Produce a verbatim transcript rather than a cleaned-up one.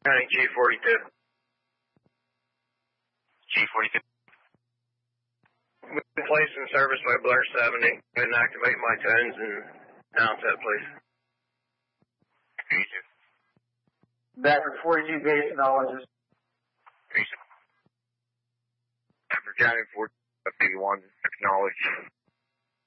County G forty-two. G forty-two. We've been placed in service by Blair seventy. Go ahead and activate my tones and announce that, please. Agent. Backford forty-two base acknowledges. Agent. Backford County forty-one, acknowledge.